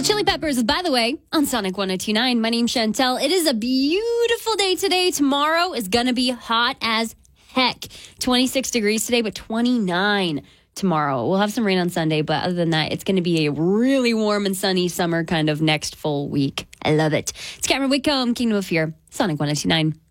Chili Peppers, by the way, on Sonic 102.9. My name's Chantel. It is a beautiful day today. Tomorrow is going to be hot as heck. 26 degrees today, but 29 tomorrow. We'll have some rain on Sunday, but other than that, it's going to be a really warm and sunny summer kind of next full week. I love it. It's Cameron Whitcomb, Kingdom of Fear, Sonic 102.9.